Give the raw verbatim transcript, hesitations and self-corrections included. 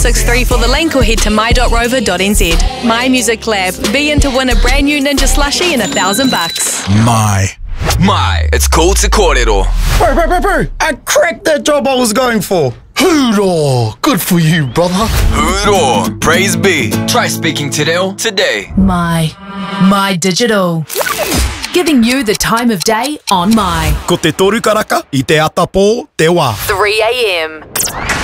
six three for the link or head to my dot rover dot n z. My Music Lab. Be in to win a brand new Ninja slushie and a thousand bucks. My. My, it's called to Kōrero. Bro, bro, bro, bro, I cracked that job I was going for. Hoorah! Good for you, brother. Hoorah! Praise be. Try speaking to Reo today. My. My Digital. Giving you the time of day on My. Ko te toru karaka, I te atapō, te wā. three a m